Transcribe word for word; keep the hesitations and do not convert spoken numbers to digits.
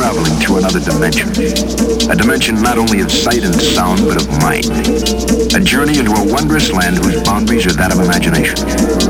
traveling through another dimension. A dimension not only of sight and sound, but of mind. A journey into a wondrous land whose boundaries are that of imagination.